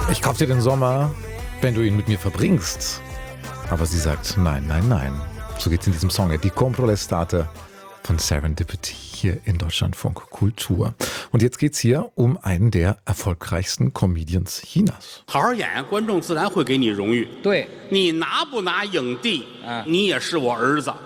Ich kauf dir den Sommer, wenn du ihn mit mir verbringst. Aber sie sagt nein, nein, nein. So geht's in diesem Song. Die compro l'estate von Serendipity hier in Deutschlandfunk Kultur. Und jetzt geht's hier um einen der erfolgreichsten Comedians Chinas. 好好演，观众自然会给你荣誉。 对， 你拿不拿影帝，你也是我儿子。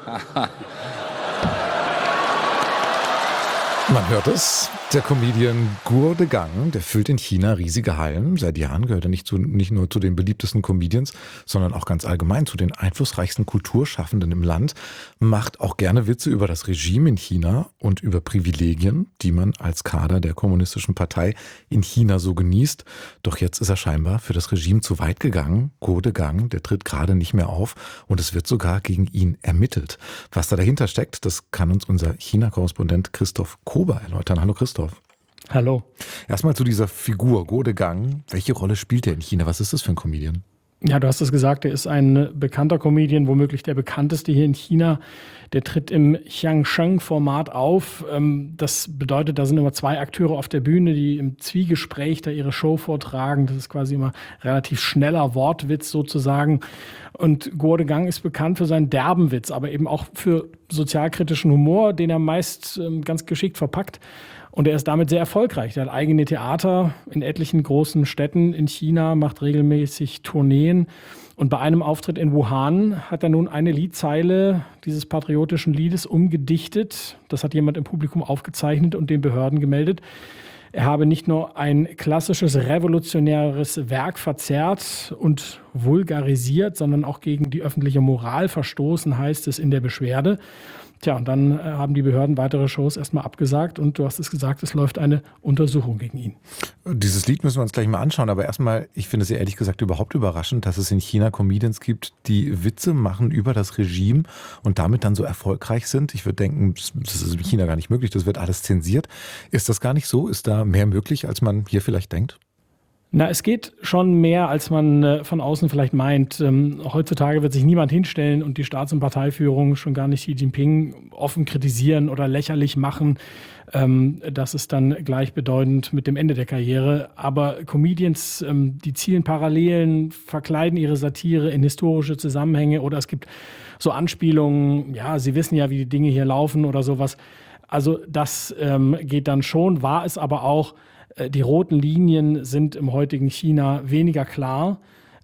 Man hört es, der Comedian Guo de Gang, der füllt in China riesige Hallen. Seit Jahren gehört er nicht nur zu den beliebtesten Comedians, sondern auch ganz allgemein zu den einflussreichsten Kulturschaffenden im Land. Macht auch gerne Witze über das Regime in China und über Privilegien, die man als Kader der Kommunistischen Partei in China so genießt. Doch jetzt ist er scheinbar für das Regime zu weit gegangen. Guo de Gang, der tritt gerade nicht mehr auf und es wird sogar gegen ihn ermittelt. Was da dahinter steckt, das kann uns unser China-Korrespondent Christoph Kober erläutern. Hallo Christoph. Hallo. Erstmal zu dieser Figur, Guo de Gang. Welche Rolle spielt er in China? Was ist das für ein Comedian? Ja, du hast es gesagt, er ist ein bekannter Comedian, womöglich der bekannteste hier in China. Der tritt im Xiangsheng-Format auf. Das bedeutet, da sind immer zwei Akteure auf der Bühne, die im Zwiegespräch da ihre Show vortragen. Das ist quasi immer relativ schneller Wortwitz sozusagen. Und Guo de Gang ist bekannt für seinen derben Witz, aber eben auch für sozialkritischen Humor, den er meist ganz geschickt verpackt. Und er ist damit sehr erfolgreich. Er hat eigene Theater in etlichen großen Städten in China, macht regelmäßig Tourneen. Und bei einem Auftritt in Wuhan hat er nun eine Liedzeile dieses patriotischen Liedes umgedichtet. Das hat jemand im Publikum aufgezeichnet und den Behörden gemeldet. Er habe nicht nur ein klassisches revolutionäres Werk verzerrt und vulgarisiert, sondern auch gegen die öffentliche Moral verstoßen, heißt es in der Beschwerde. Tja, und dann haben die Behörden weitere Shows erstmal abgesagt und du hast es gesagt, es läuft eine Untersuchung gegen ihn. Dieses Lied müssen wir uns gleich mal anschauen, aber erstmal, ich finde es ja ehrlich gesagt überhaupt überraschend, dass es in China Comedians gibt, die Witze machen über das Regime und damit dann so erfolgreich sind. Ich würde denken, das ist in China gar nicht möglich, das wird alles zensiert. Ist das gar nicht so? Ist da mehr möglich, als man hier vielleicht denkt? Na, es geht schon mehr, als man von außen vielleicht meint. Heutzutage wird sich niemand hinstellen und die Staats- und Parteiführung, schon gar nicht Xi Jinping, offen kritisieren oder lächerlich machen. Das ist dann gleichbedeutend mit dem Ende der Karriere. Aber Comedians, die zielen Parallelen, verkleiden ihre Satire in historische Zusammenhänge oder es gibt so Anspielungen, ja, sie wissen ja, wie die Dinge hier laufen oder sowas. Also das geht dann schon, war es aber auch. Die roten Linien sind im heutigen China weniger klar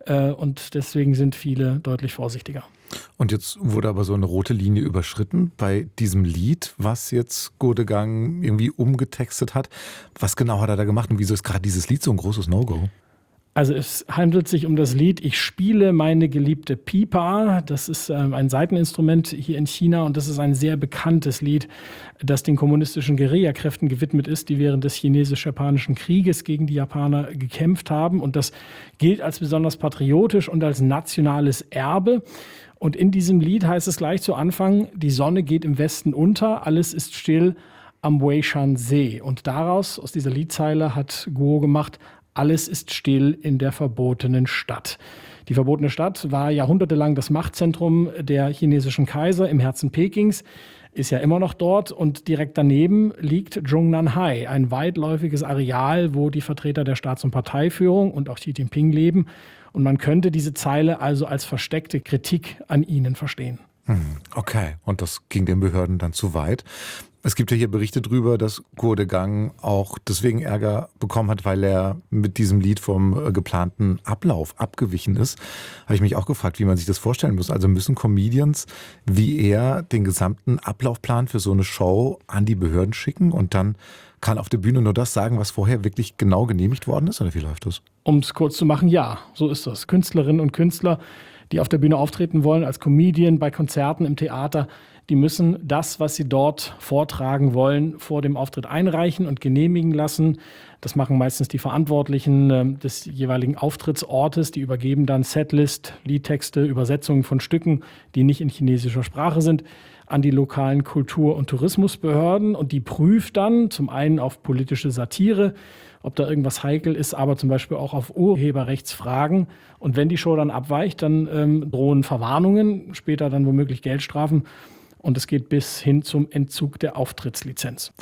und deswegen sind viele deutlich vorsichtiger. Und jetzt wurde aber so eine rote Linie überschritten bei diesem Lied, was jetzt Guo de Gang irgendwie umgetextet hat. Was genau hat er da gemacht und wieso ist gerade dieses Lied so ein großes No-Go? Also es handelt sich um das Lied Ich spiele meine geliebte Pipa. Das ist ein Saiteninstrument hier in China und das ist ein sehr bekanntes Lied, das den kommunistischen Guerillakräften gewidmet ist, die während des chinesisch-japanischen Krieges gegen die Japaner gekämpft haben. Und das gilt als besonders patriotisch und als nationales Erbe. Und in diesem Lied heißt es gleich zu Anfang, die Sonne geht im Westen unter, alles ist still am Weishan-See. Und daraus, aus dieser Liedzeile, hat Guo gemacht, alles ist still in der verbotenen Stadt. Die verbotene Stadt war jahrhundertelang das Machtzentrum der chinesischen Kaiser im Herzen Pekings, ist ja immer noch dort und direkt daneben liegt Zhongnanhai, ein weitläufiges Areal, wo die Vertreter der Staats- und Parteiführung und auch Xi Jinping leben. Und man könnte diese Zeile also als versteckte Kritik an ihnen verstehen. Okay, und das ging den Behörden dann zu weit. Es gibt ja hier Berichte drüber, dass Guo de Gang auch deswegen Ärger bekommen hat, weil er mit diesem Lied vom geplanten Ablauf abgewichen ist. Habe ich mich auch gefragt, wie man sich das vorstellen muss. Also müssen Comedians wie er den gesamten Ablaufplan für so eine Show an die Behörden schicken und dann kann auf der Bühne nur das sagen, was vorher wirklich genau genehmigt worden ist? Oder wie läuft das? Um es kurz zu machen, ja, so ist das. Künstlerinnen und Künstler, die auf der Bühne auftreten wollen, als Comedian, bei Konzerten, im Theater, die müssen das, was sie dort vortragen wollen, vor dem Auftritt einreichen und genehmigen lassen. Das machen meistens die Verantwortlichen des jeweiligen Auftrittsortes. Die übergeben dann Setlist, Liedtexte, Übersetzungen von Stücken, die nicht in chinesischer Sprache sind, an die lokalen Kultur- und Tourismusbehörden. Und die prüft dann zum einen auf politische Satire, ob da irgendwas heikel ist, aber zum Beispiel auch auf Urheberrechtsfragen. Und wenn die Show dann abweicht, dann drohen Verwarnungen, später dann womöglich Geldstrafen. Und es geht bis hin zum Entzug der Auftrittslizenz.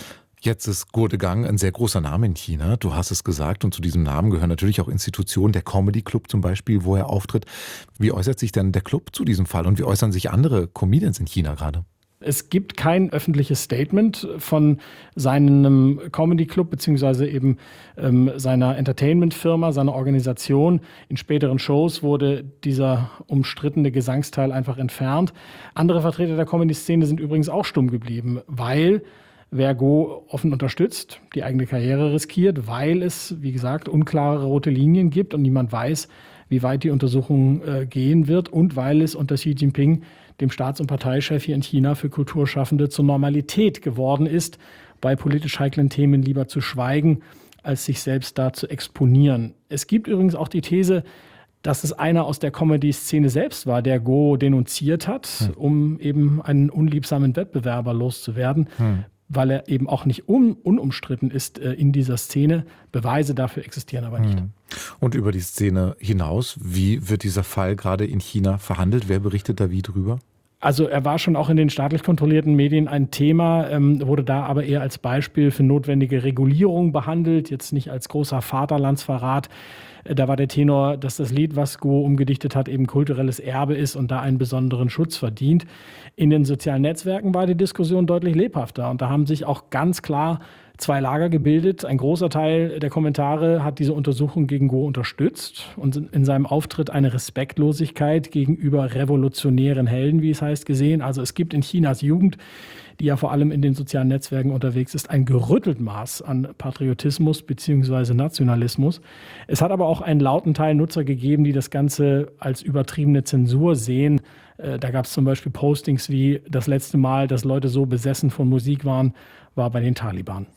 Jetzt ist Guo Degang ein sehr großer Name in China. Du hast es gesagt. Und zu diesem Namen gehören natürlich auch Institutionen, der Comedy Club zum Beispiel, wo er auftritt. Wie äußert sich denn der Club zu diesem Fall und wie äußern sich andere Comedians in China gerade? Es gibt kein öffentliches Statement von seinem Comedy Club beziehungsweise eben seiner Entertainment-Firma, seiner Organisation. In späteren Shows wurde dieser umstrittene Gesangsteil einfach entfernt. Andere Vertreter der Comedy-Szene sind übrigens auch stumm geblieben, weil wer Guo offen unterstützt, die eigene Karriere riskiert, weil es, wie gesagt, unklare rote Linien gibt und niemand weiß, wie weit die Untersuchung gehen wird und weil es unter Xi Jinping, dem Staats- und Parteichef hier in China, für Kulturschaffende zur Normalität geworden ist, bei politisch heiklen Themen lieber zu schweigen, als sich selbst da zu exponieren. Es gibt übrigens auch die These, dass es einer aus der Comedy-Szene selbst war, der Guo denunziert hat, um eben einen unliebsamen Wettbewerber loszuwerden, weil er eben auch nicht unumstritten ist in dieser Szene. Beweise dafür existieren aber nicht. Und über die Szene hinaus, wie wird dieser Fall gerade in China verhandelt? Wer berichtet da wie drüber? Also er war schon auch in den staatlich kontrollierten Medien ein Thema, wurde da aber eher als Beispiel für notwendige Regulierung behandelt, jetzt nicht als großer Vaterlandsverrat. Da war der Tenor, dass das Lied, was Guo umgedichtet hat, eben kulturelles Erbe ist und da einen besonderen Schutz verdient. In den sozialen Netzwerken war die Diskussion deutlich lebhafter und da haben sich auch ganz klar zwei Lager gebildet. Ein großer Teil der Kommentare hat diese Untersuchung gegen Guo unterstützt und in seinem Auftritt eine Respektlosigkeit gegenüber revolutionären Helden, wie es heißt, gesehen. Also es gibt in Chinas Jugend, die ja vor allem in den sozialen Netzwerken unterwegs ist, ein gerüttelt Maß an Patriotismus bzw. Nationalismus. Es hat aber auch einen lauten Teil Nutzer gegeben, die das Ganze als übertriebene Zensur sehen. Da gab es zum Beispiel Postings wie: Das letzte Mal, dass Leute so besessen von Musik waren, war bei den Taliban.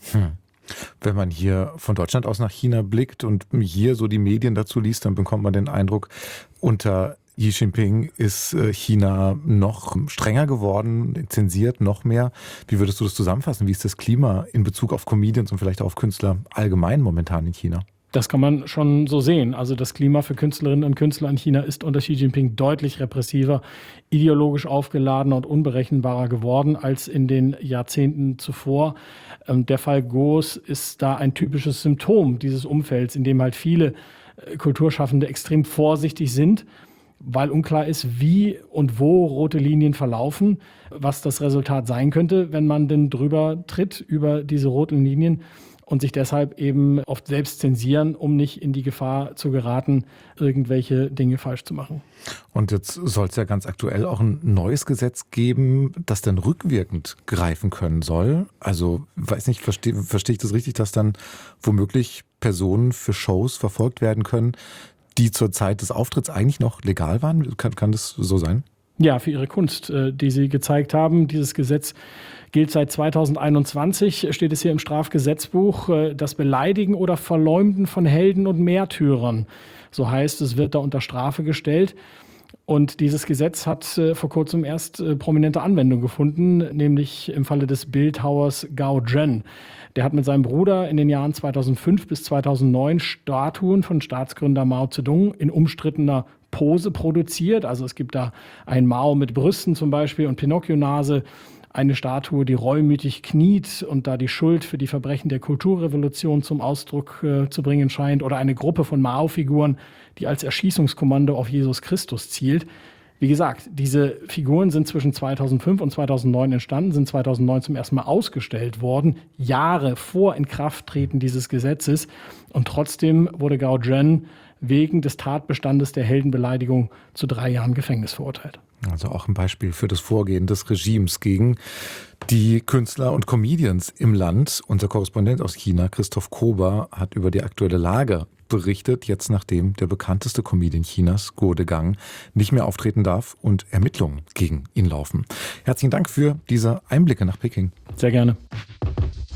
Wenn man hier von Deutschland aus nach China blickt und hier so die Medien dazu liest, dann bekommt man den Eindruck, unter Xi Jinping ist China noch strenger geworden, zensiert noch mehr. Wie würdest du das zusammenfassen? Wie ist das Klima in Bezug auf Comedians und vielleicht auf Künstler allgemein momentan in China? Das kann man schon so sehen. Also das Klima für Künstlerinnen und Künstler in China ist unter Xi Jinping deutlich repressiver, ideologisch aufgeladener und unberechenbarer geworden als in den Jahrzehnten zuvor. Der Fall Guos ist da ein typisches Symptom dieses Umfelds, in dem halt viele Kulturschaffende extrem vorsichtig sind, weil unklar ist, wie und wo rote Linien verlaufen, was das Resultat sein könnte, wenn man denn drüber tritt, über diese roten Linien, und sich deshalb eben oft selbst zensieren, um nicht in die Gefahr zu geraten, irgendwelche Dinge falsch zu machen. Und jetzt soll es ja ganz aktuell auch ein neues Gesetz geben, das dann rückwirkend greifen können soll. Also, weiß nicht, verstehe ich das richtig, dass dann womöglich Personen für Shows verfolgt werden können, die zur Zeit des Auftritts eigentlich noch legal waren? Kann das so sein? Ja, für ihre Kunst, die sie gezeigt haben. Dieses Gesetz gilt seit 2021, steht es hier im Strafgesetzbuch, das Beleidigen oder Verleumden von Helden und Märtyrern. So heißt es, wird da unter Strafe gestellt. Und dieses Gesetz hat vor kurzem erst prominente Anwendung gefunden, nämlich im Falle des Bildhauers Gao Zhen. Der hat mit seinem Bruder in den Jahren 2005 bis 2009 Statuen von Staatsgründer Mao Zedong in umstrittener Pose produziert. Also es gibt da ein Mao mit Brüsten zum Beispiel und Pinocchio-Nase, eine Statue, die reumütig kniet und da die Schuld für die Verbrechen der Kulturrevolution zum Ausdruck zu bringen scheint, oder eine Gruppe von Mao-Figuren, die als Erschießungskommando auf Jesus Christus zielt. Wie gesagt, diese Figuren sind zwischen 2005 und 2009 entstanden, sind 2009 zum ersten Mal ausgestellt worden, Jahre vor Inkrafttreten dieses Gesetzes. Und trotzdem wurde Gao Zhen wegen des Tatbestandes der Heldenbeleidigung zu 3 Jahren Gefängnis verurteilt. Also auch ein Beispiel für das Vorgehen des Regimes gegen die Künstler und Comedians im Land. Unser Korrespondent aus China, Christoph Kober, hat über die aktuelle Lage berichtet, jetzt nachdem der bekannteste Comedian Chinas, Guo Degang, nicht mehr auftreten darf und Ermittlungen gegen ihn laufen. Herzlichen Dank für diese Einblicke nach Peking. Sehr gerne.